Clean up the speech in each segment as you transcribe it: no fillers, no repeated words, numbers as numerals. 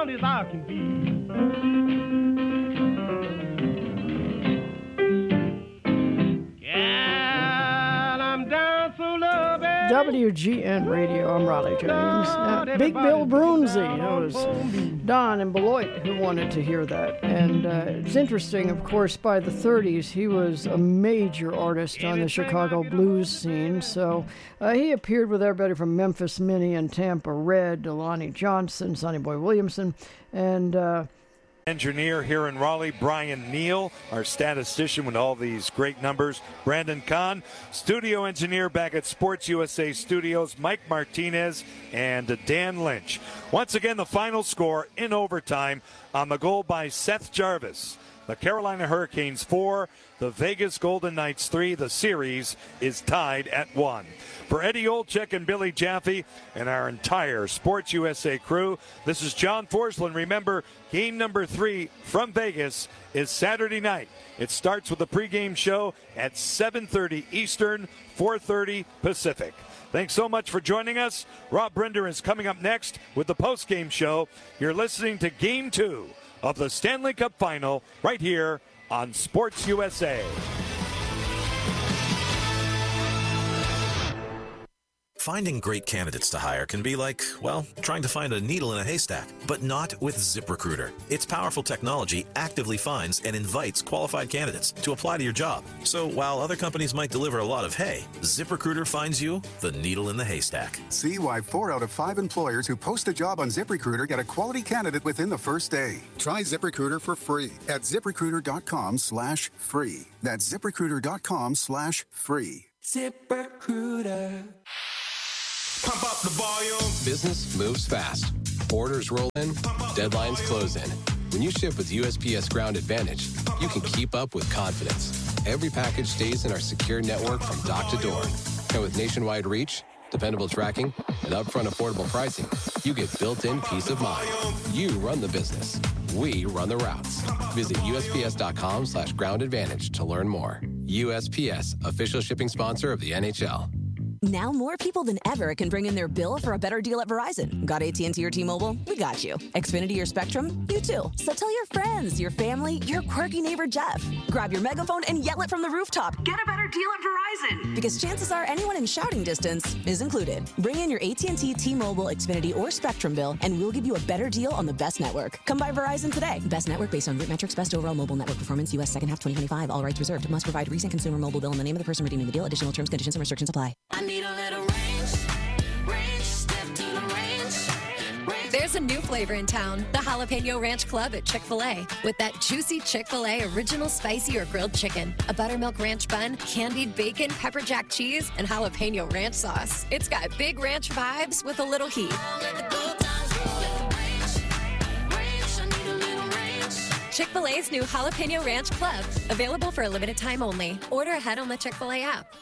proud as I can be. WGN Radio, I'm Raleigh James. Big Bill Broomsey, it was Don and Beloit who wanted to hear that. And it's interesting, of course, by the 30s, he was a major artist on the Chicago blues scene. So he appeared with everybody from Memphis Minnie and Tampa Red, Delani Johnson, Sonny Boy Williamson, and engineer here in Raleigh, Brian Neal, our statistician with all these great numbers, Brandon Kahn, studio engineer back at Sports USA Studios, Mike Martinez, and Dan Lynch. Once again, the final score in overtime on the goal by Seth Jarvis. The Carolina Hurricanes 4, the Vegas Golden Knights 3. The series is tied at 1. For Eddie Olczyk and Billy Jaffe and our entire Sports USA crew, this is John Forsland. Remember, game number 3 from Vegas is Saturday night. It starts with the pregame show at 7:30 Eastern, 4:30 Pacific. Thanks so much for joining us. Rob Brender is coming up next with the postgame show. You're listening to Game 2 of the Stanley Cup Final right here on Sports USA. Finding great candidates to hire can be like, well, trying to find a needle in a haystack, but not with ZipRecruiter. Its powerful technology actively finds and invites qualified candidates to apply to your job. So while other companies might deliver a lot of hay, ZipRecruiter finds you the needle in the haystack. See why 4 out of 5 employers who post a job on ZipRecruiter get a quality candidate within the first day. Try ZipRecruiter for free at ZipRecruiter.com/free. That's ZipRecruiter.com/free. ZipRecruiter. Pump up the volume. Business moves fast. Orders roll in, deadlines close in. When you ship with USPS Ground Advantage, you can keep up with confidence. Every package stays in our secure network from dock to door. And with nationwide reach, dependable tracking, and upfront affordable pricing, you get built-in peace of mind. You run the business. We run the routes. Visit USPS.com/Ground Advantage to learn more. USPS, official shipping sponsor of the NHL. Now more people than ever can bring in their bill for a better deal at Verizon. Got AT&T or T-Mobile? We got you. Xfinity or Spectrum? You too. So tell your friends, your family, your quirky neighbor Jeff. Grab your megaphone and yell it from the rooftop. Get a better deal at Verizon. Because chances are anyone in shouting distance is included. Bring in your AT&T, T-Mobile, Xfinity, or Spectrum bill, and we'll give you a better deal on the best network. Come by Verizon today. Best network based on root metrics, best overall mobile network performance, U.S. second half 2025. All rights reserved. Must provide recent consumer mobile bill and the name of the person redeeming the deal. Additional terms, conditions, and restrictions apply. I need a little range, step to the range. There's a new flavor in town, the Jalapeno Ranch Club at Chick-fil-A. With that juicy Chick-fil-A original spicy or grilled chicken, a buttermilk ranch bun, candied bacon, pepper jack cheese, and jalapeno ranch sauce. It's got big ranch vibes with a little heat. Chick-fil-A's new Jalapeno Ranch Club, available for a limited time only. Order ahead on the Chick-fil-A app.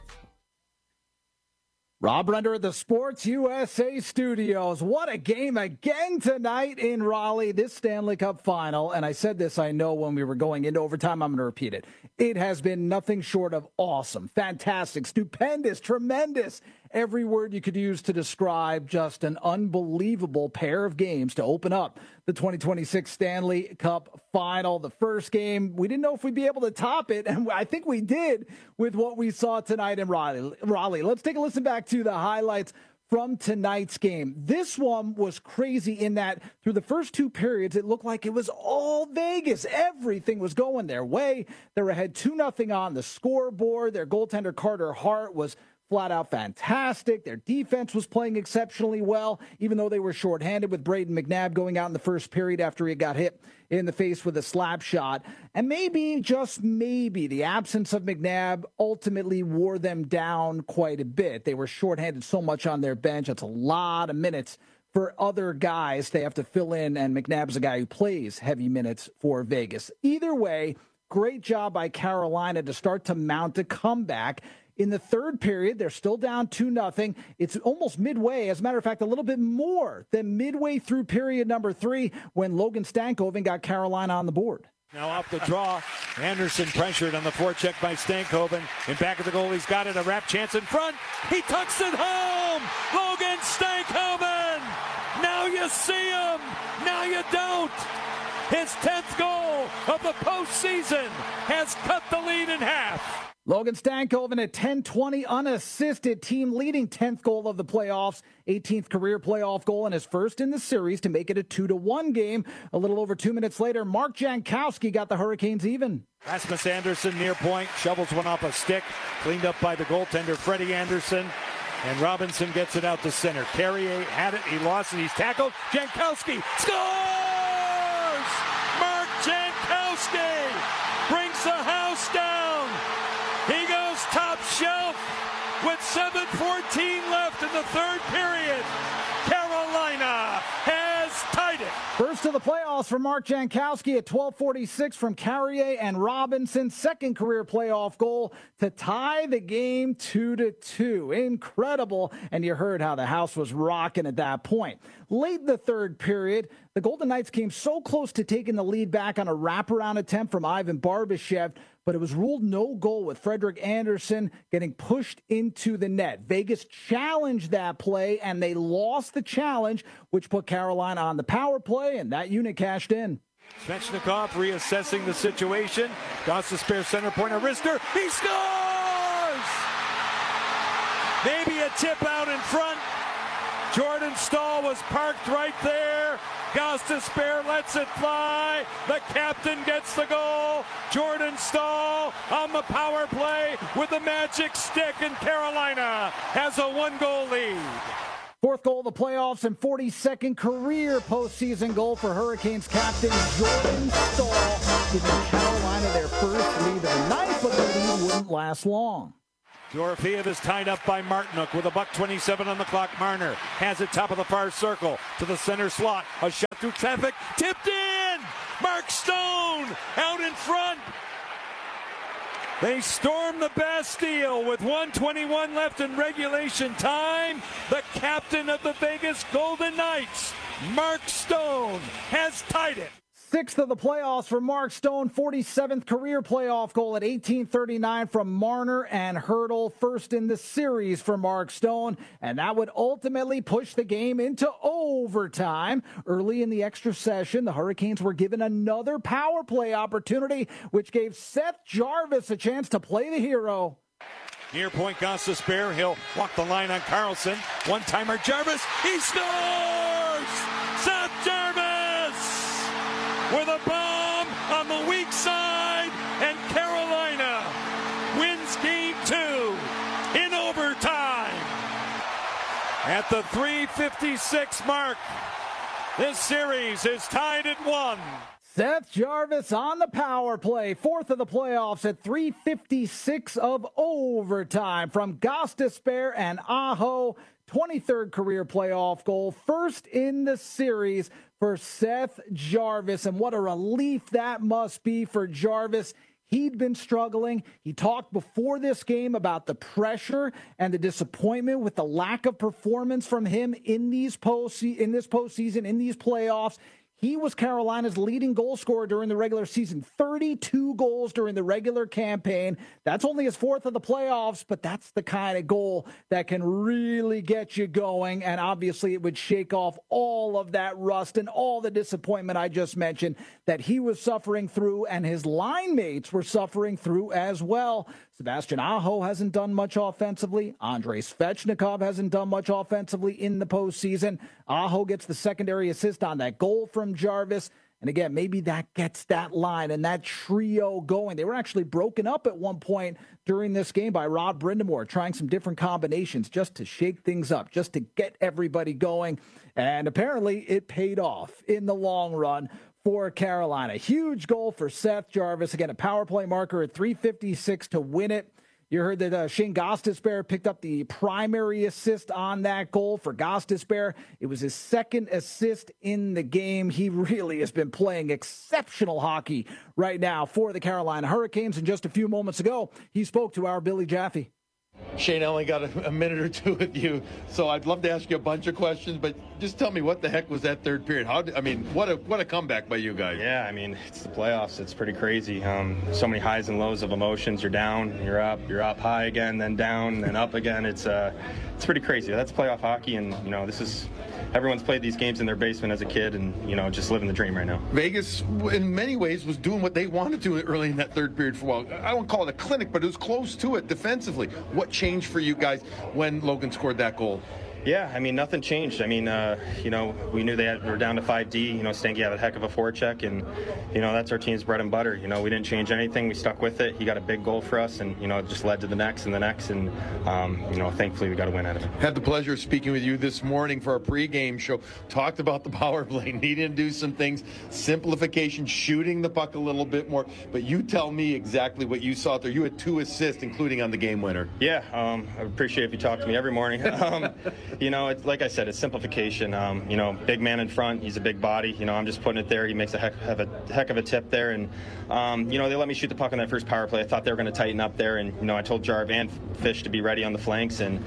Rob Brender at the Sports USA Studios. What a game again tonight in Raleigh, this Stanley Cup final. And I said this, I know, when we were going into overtime. I'm going to repeat it. It has been nothing short of awesome, fantastic, stupendous, tremendous. Every word you could use to describe just an unbelievable pair of games to open up the 2026 Stanley Cup final. The first game, we didn't know if we'd be able to top it, and I think we did with what we saw tonight in Raleigh. Let's take a listen back to the highlights from tonight's game. This one was crazy in that through the first 2 periods, it looked like it was all Vegas. Everything was going their way. They were ahead 2-0 on the scoreboard. Their goaltender, Carter Hart, was flat out fantastic. Their defense was playing exceptionally well, even though they were shorthanded with Braden McNabb going out in the first period after he got hit in the face with a slap shot. And maybe, just maybe, the absence of McNabb ultimately wore them down quite a bit. They were shorthanded so much on their bench. That's a lot of minutes for other guys they have to fill in, and McNabb's a guy who plays heavy minutes for Vegas. Either way, great job by Carolina to start to mount a comeback. In the third period, they're still down 2-0. It's almost midway. As a matter of fact, a little bit more than midway through period number 3 when Logan Stankoven got Carolina on the board. Now off the draw, Anderson pressured on the forecheck by Stankoven. In back of the goal, he's got it, a wrap chance in front. He tucks it home! Logan Stankoven! Now you see him! Now you don't. His 10th goal of the postseason has cut the lead in half. Logan Stankoven at 10-20 unassisted, team leading 10th goal of the playoffs, 18th career playoff goal, and his first in the series to make it a 2-1 game. A little over 2 minutes later, Mark Jankowski got the Hurricanes even. Rasmus Andersson near point, shovels one off a stick, cleaned up by the goaltender Freddie Anderson, and Robinson gets it out to center. Carrier had it, he lost it, he's tackled. Jankowski scores! Mark Jankowski brings the house down. He goes top shelf with 7:14 left in the third period. Carolina has tied it. First of the playoffs for Mark Jankowski at 12:46 from Carrier and Robinson. Second career playoff goal to tie the game 2-2. Incredible. And you heard how the house was rocking at that point. Late in the third period, the Golden Knights came so close to taking the lead back on a wraparound attempt from Ivan Barbashev, but it was ruled no goal with Frederik Andersen getting pushed into the net. Vegas challenged that play, and they lost the challenge, which put Carolina on the power play, and that unit cashed in. Svechnikov reassessing the situation. Gostisbehere center point, Arister. He scores! Maybe a tip out in front. Jordan Staal was parked right there. Gostisbehere lets it fly. The captain gets the goal. Jordan Staal on the power play with the magic stick, and Carolina has a 1-goal lead. Fourth goal of the playoffs and 42nd career postseason goal for Hurricanes captain Jordan Staal, giving Carolina their first lead of the night, but the lead wouldn't last long. Dorofeev is tied up by Martinook with $1:27 on the clock. Marner has it top of the far circle to the center slot. A shot through traffic, tipped in! Mark Stone out in front. They storm the Bastille with 1:21 left in regulation time. The captain of the Vegas Golden Knights, Mark Stone, has tied it. Sixth of the playoffs for Mark Stone, 47th career playoff goal at 18:39 from Marner and Hertl. First in the series for Mark Stone, and that would ultimately push the game into overtime. Early in the extra session, the Hurricanes were given another power play opportunity, which gave Seth Jarvis a chance to play the hero. Near point, Gostisbehere. He'll walk the line on Carlson. One-timer, Jarvis. He scores! Seth Jarvis! With a bomb on the weak side, and Carolina wins game 2 in overtime. At the 3:56 mark, this series is tied at 1. Seth Jarvis on the power play, fourth of the playoffs at 3:56 of overtime from Gostisbehere and Aho. 23rd career playoff goal, first in the series for Seth Jarvis. And what a relief that must be for Jarvis. He'd been struggling. He talked before this game about the pressure and the disappointment with the lack of performance from him in this postseason, in these playoffs. He was Carolina's leading goal scorer during the regular season, 32 goals during the regular campaign. That's only his fourth of the playoffs, but that's the kind of goal that can really get you going. And obviously it would shake off all of that rust and all the disappointment I just mentioned that he was suffering through and his line mates were suffering through as well. Sebastian Aho hasn't done much offensively. Andrei Svechnikov hasn't done much offensively in the postseason. Aho gets the secondary assist on that goal from Jarvis. And again, maybe that gets that line and that trio going. They were actually broken up at one point during this game by Rod Brind'Amour, trying some different combinations just to shake things up, just to get everybody going. And apparently it paid off in the long run for Carolina. Huge goal for Seth Jarvis. Again, a power play marker at 3:56 to win it. You heard that Shane Gostisbehere picked up the primary assist on that goal for Gostisbehere. It was his second assist in the game. He really has been playing exceptional hockey right now for the Carolina Hurricanes. And just a few moments ago, he spoke to our Billy Jaffe. Shane, I only got a minute or two with you, so I'd love to ask you a bunch of questions, but just tell me, what the heck was that third period? What a comeback by you guys. Yeah, I mean, it's the playoffs. It's pretty crazy. So many highs and lows of emotions. You're down, you're up high again, then down, then up again. It's pretty crazy. That's playoff hockey, and this is everyone's played these games in their basement as a kid, and just living the dream right now. Vegas, in many ways, was doing what they wanted to early in that third period for a while. I won't call it a clinic, but it was close to it defensively. What changed for you guys when Logan scored that goal? Yeah, I mean, nothing changed. I mean, we knew we were down to 5D. Stanky had a heck of a forecheck, and, that's our team's bread and butter. We didn't change anything. We stuck with it. He got a big goal for us, and, it just led to the next and the next, and, thankfully we got a win out of it. Had the pleasure of speaking with you this morning for our pregame show. Talked about the power play, needing to do some things, simplification, shooting the puck a little bit more. But you tell me exactly what you saw there. You had 2 assists, including on the game winner. Yeah, I appreciate if you talk to me every morning. It's like I said, it's simplification. Big man in front, he's a big body. I'm just putting it there. He makes a heck of a tip there, and they let me shoot the puck on that first power play. I thought they were going to tighten up there, and I told Jarv and Fish to be ready on the flanks, and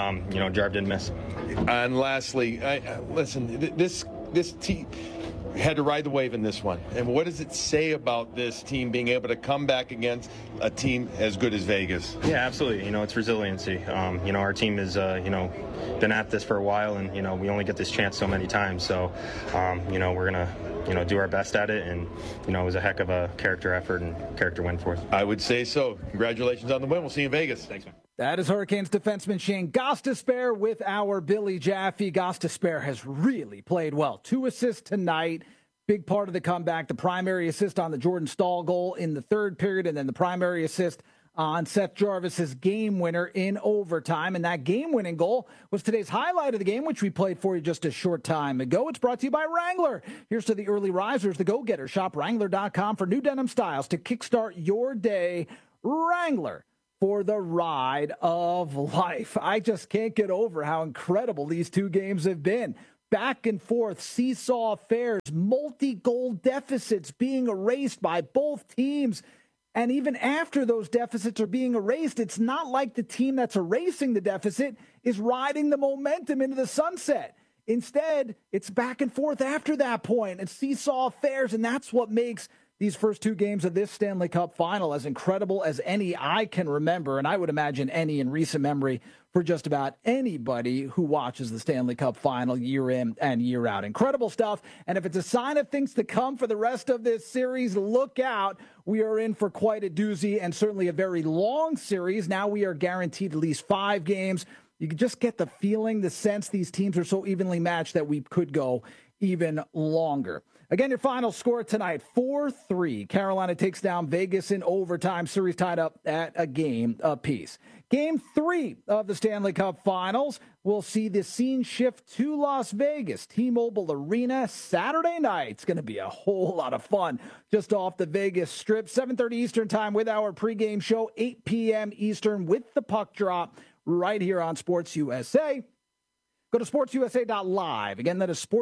Jarv didn't miss. And lastly, listen, this team had to ride the wave in this one. And what does it say about this team being able to come back against a team as good as Vegas? Yeah, absolutely. It's resiliency. Our team has, been at this for a while, and, we only get this chance so many times. So, we're going to, do our best at it. And, it was a heck of a character effort and character win for us. I would say so. Congratulations on the win. We'll see you in Vegas. Thanks, man. That is Hurricanes defenseman Shane Gostisbehere with our Billy Jaffe. Gostisbehere has really played well. 2 assists tonight. Big part of the comeback. The primary assist on the Jordan Staal goal in the third period, and then the primary assist on Seth Jarvis's game winner in overtime. And that game-winning goal was today's highlight of the game, which we played for you just a short time ago. It's brought to you by Wrangler. Here's to the early risers, the go-getters. Shop Wrangler.com for new denim styles to kickstart your day. Wrangler, for the ride of life. I just can't get over how incredible these 2 games have been. Back and forth, seesaw affairs, multi-goal deficits being erased by both teams. And even after those deficits are being erased, it's not like the team that's erasing the deficit is riding the momentum into the sunset. Instead, it's back and forth after that point. It's seesaw affairs, and that's what makes these first 2 games of this Stanley Cup final as incredible as any I can remember, and I would imagine any in recent memory for just about anybody who watches the Stanley Cup final year in and year out. Incredible stuff, and if it's a sign of things to come for the rest of this series, look out. We are in for quite a doozy and certainly a very long series. Now we are guaranteed at least 5 games. You can just get the feeling, the sense these teams are so evenly matched that we could go even longer. Again, your final score tonight, 4-3. Carolina takes down Vegas in overtime. Series tied up at a game apiece. Game 3 of the Stanley Cup Finals will see the scene shift to Las Vegas. T-Mobile Arena Saturday night. It's going to be a whole lot of fun just off the Vegas Strip. 7:30 Eastern time with our pregame show. 8 p.m. Eastern with the puck drop right here on Sports USA. Go to sportsusa.live. Again, that is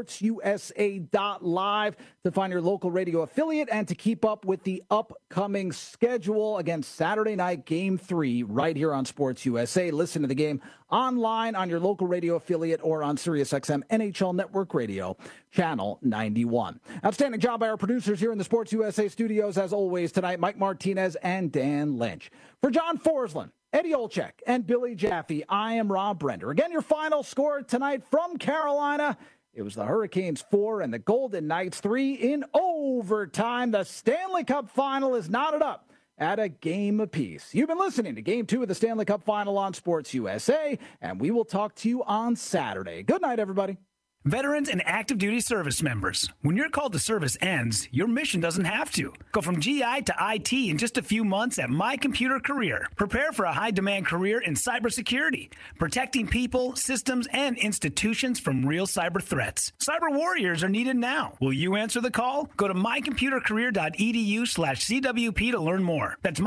sportsusa.live to find your local radio affiliate and to keep up with the upcoming schedule. Again, Saturday night, Game 3, right here on Sports USA. Listen to the game online on your local radio affiliate or on SiriusXM NHL Network Radio, Channel 91. Outstanding job by our producers here in the Sports USA studios, as always, tonight, Mike Martinez and Dan Lynch. For John Forsland, Eddie Olczyk, and Billy Jaffe, I am Rob Brender. Again, your final score tonight from Carolina. It was the Hurricanes 4 and the Golden Knights 3 in overtime. The Stanley Cup final is knotted up at a game apiece. You've been listening to Game 2 of the Stanley Cup final on Sports USA, and we will talk to you on Saturday. Good night, everybody. Veterans and active duty service members, when your call to service ends, your mission doesn't have to. Go from GI to IT in just a few months at My Computer Career. Prepare for a high-demand career in cybersecurity, protecting people, systems, and institutions from real cyber threats. Cyber warriors are needed now. Will you answer the call? Go to mycomputercareer.edu/CWP to learn more. That's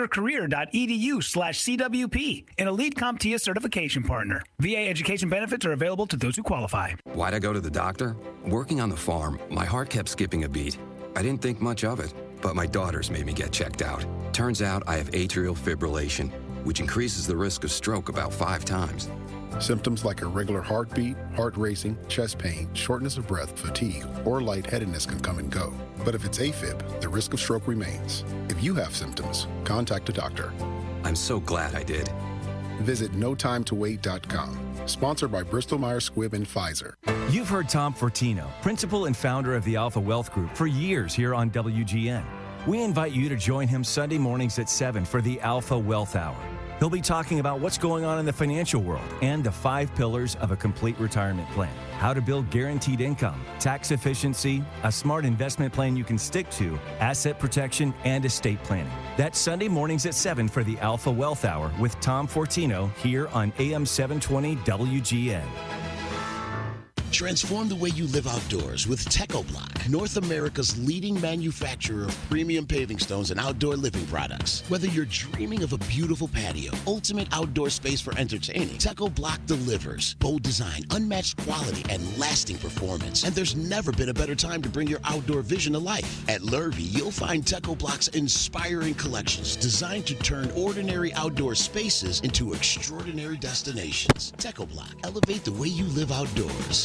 mycomputercareer.edu/CWP, an elite CompTIA certification partner. VA education benefits are available to those who qualify. Why'd I go to the doctor? Working on the farm, my heart kept skipping a beat. I didn't think much of it, but my daughters made me get checked out. Turns out I have atrial fibrillation, which increases the risk of stroke about 5 times. Symptoms like irregular heartbeat, heart racing, chest pain, shortness of breath, fatigue, or lightheadedness can come and go. But if it's AFib, the risk of stroke remains. If you have symptoms, contact a doctor. I'm so glad I did. Visit notimetowait.com. Sponsored by Bristol Myers Squibb and Pfizer. You've heard Tom Fortino, principal and founder of the Alpha Wealth Group, for years here on WGN. We invite you to join him Sunday mornings at 7 for the Alpha Wealth Hour. He'll be talking about what's going on in the financial world and the 5 pillars of a complete retirement plan. How to build guaranteed income, tax efficiency, a smart investment plan you can stick to, asset protection, and estate planning. That's Sunday mornings at 7 for the Alpha Wealth Hour with Tom Fortino here on AM 720 WGN. Transform the way you live outdoors with TechoBlock, North America's leading manufacturer of premium paving stones and outdoor living products. Whether you're dreaming of a beautiful patio, ultimate outdoor space for entertaining, TechoBlock delivers. Bold design, unmatched quality, and lasting performance. And there's never been a better time to bring your outdoor vision to life. At Lurvy, you'll find TechoBlock's inspiring collections designed to turn ordinary outdoor spaces into extraordinary destinations. TechoBlock, elevate the way you live outdoors.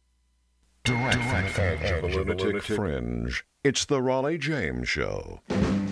Direct from the edge of the lunatic fringe, it's the Raleigh James Show.